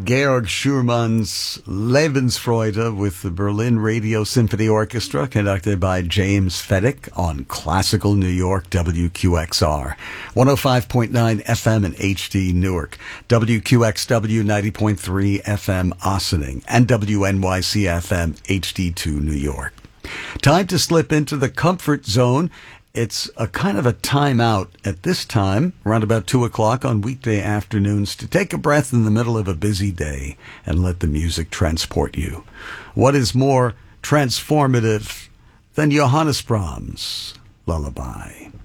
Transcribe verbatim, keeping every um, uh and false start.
Georg Schumann's Lebensfreude with the Berlin Radio Symphony Orchestra, conducted by James Fedek on Classical New York W Q X R, one oh five point nine F M in H D Newark, W Q X W ninety point three F M Ossining, and W N Y C F M H D two New York. Time to slip into the comfort zone. It's a kind of a timeout at this time, around about two o'clock on weekday afternoons, to take a breath in the middle of a busy day and let the music transport you. What is more transformative than Johannes Brahms' Lullaby?